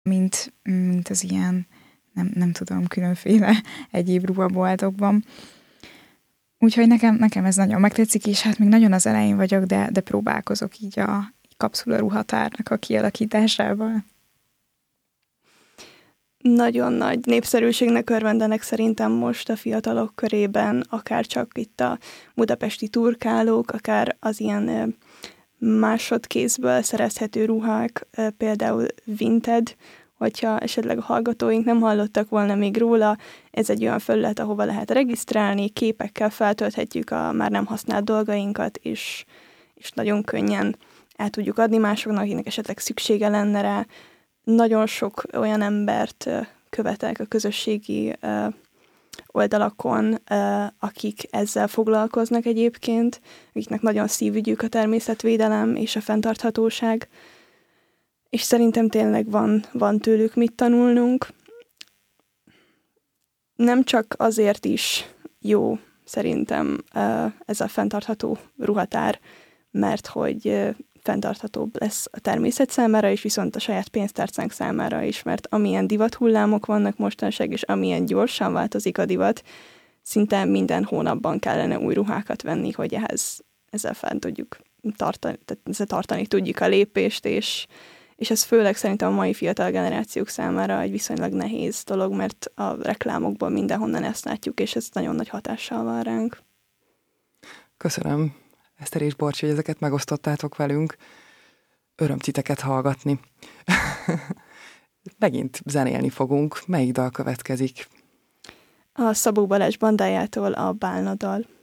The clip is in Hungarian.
mint az ilyen, nem tudom, különféle egyéb ruhaboltokban. Úgyhogy nekem ez nagyon megtetszik, és hát még nagyon az elején vagyok, de próbálkozok így a kapszula ruhatárnak a kialakításával. Nagyon nagy népszerűségnek örvendenek szerintem most a fiatalok körében, akár csak itt a budapesti turkálók, akár az ilyen másodkézből szerezhető ruhák, például Vinted, hogyha esetleg a hallgatóink nem hallottak volna még róla, ez egy olyan felület, ahova lehet regisztrálni, képekkel feltölthetjük a már nem használt dolgainkat, és nagyon könnyen el tudjuk adni másoknak, akinek esetleg szüksége lenne rá. Nagyon sok olyan embert követek a közösségi oldalakon, akik ezzel foglalkoznak egyébként, akiknek nagyon szívügyük a természetvédelem és a fenntarthatóság, és szerintem tényleg van tőlük mit tanulnunk. Nem csak azért is jó szerintem ez a fenntartható ruhatár, mert hogy fenntarthatóbb lesz a természet számára, és viszont a saját pénztárcánk számára is, mert amilyen divathullámok vannak mostanság, és amilyen gyorsan változik a divat, szinte minden hónapban kellene új ruhákat venni, hogy ezzel fenn tudjuk tartani tudjuk a lépést, és ez főleg szerintem a mai fiatal generációk számára egy viszonylag nehéz dolog, mert a reklámokból mindenhonnan ezt látjuk, és ez nagyon nagy hatással van ránk. Köszönöm, Eszter és Borcsi, hogy ezeket megosztottátok velünk. Öröm titeket hallgatni. Megint zenélni fogunk. Melyik dal következik? A Szabó Balázs bandájától a Bálna dal.